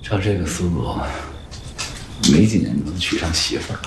照这个思路，没几年就能娶上媳妇儿。